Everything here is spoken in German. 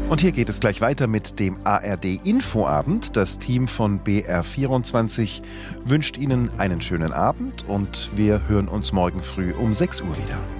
Und hier geht es gleich weiter mit dem ARD-Infoabend. Das Team von BR24 wünscht Ihnen einen schönen Abend und wir hören uns morgen früh um 6 Uhr wieder.